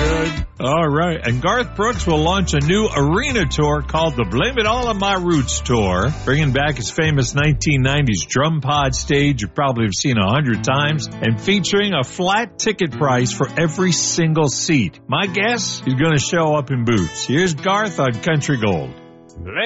good. All right. And Garth Brooks will launch a new arena tour called the Blame It All on My Roots Tour, bringing back his famous 1990s drum pod stage you probably have seen 100 times, and featuring a flat ticket price for every single seat. My guess, he's going to show up in boots. Here's Garth on Country Gold.